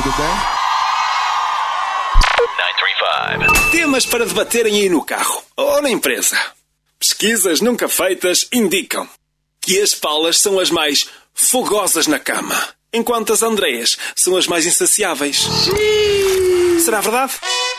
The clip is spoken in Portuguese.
tudo bem? 935. Temas para debaterem aí no carro ou na empresa. Pesquisas nunca feitas indicam que as Paulas são as mais fogosas na cama, enquanto as Andreias são as mais insaciáveis. Será verdade?